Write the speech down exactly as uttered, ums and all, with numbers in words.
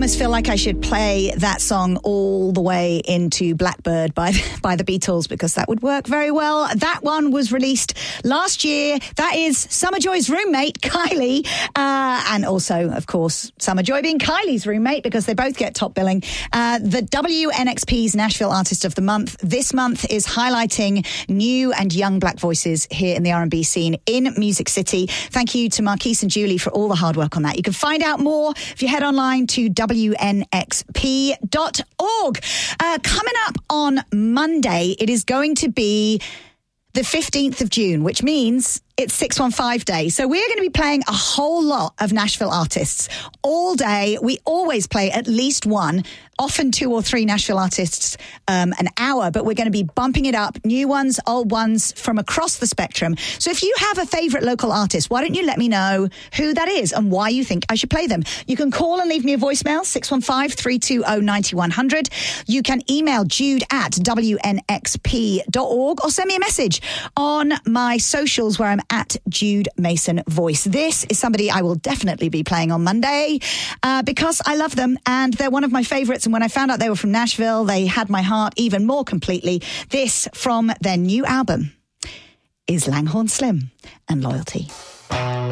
almost feel like I should play that song all the way into Blackbird by, by the Beatles, because that would work very well. That one was released last year. That is Summer Joy's roommate, Kylie. Uh, and also, of course, Summer Joy being Kylie's roommate, because they both get top billing. Uh, the W N X P's Nashville Artist of the Month this month is highlighting new and young black voices here in the R and B scene in Music City. Thank you to Marquise and Julie for all the hard work on that. You can find out more if you head online to W N X P dot org. Uh, coming up on Monday, it is going to be the fifteenth of June, which means it's six one five Day. So we're going to be playing a whole lot of Nashville artists all day. We always play at least one, often two or three Nashville artists um, an hour, but we're going to be bumping it up. New ones, old ones from across the spectrum. So if you have a favourite local artist, why don't you let me know who that is and why you think I should play them? You can call and leave me a voicemail, six one five, three two zero, nine one zero zero. You can email jude at W N X P dot org or send me a message on my socials where I'm at Jude Mason Voice. This is somebody I will definitely be playing on Monday uh, because I love them and they're one of my favourites. And when I found out they were from Nashville, they had my heart even more completely. This from their new album is Langhorne Slim and Loyalty.